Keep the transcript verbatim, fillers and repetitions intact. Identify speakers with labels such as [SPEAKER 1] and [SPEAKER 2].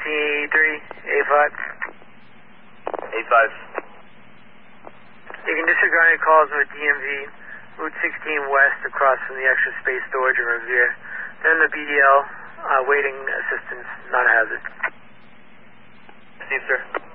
[SPEAKER 1] eighty-three, A five.
[SPEAKER 2] A five.
[SPEAKER 1] You can disregard any calls with D M V, Route sixteen West, across from the extra space storage in Revere. Then the B D L, uh, waiting assistance, not a hazard.
[SPEAKER 2] Steve, sir.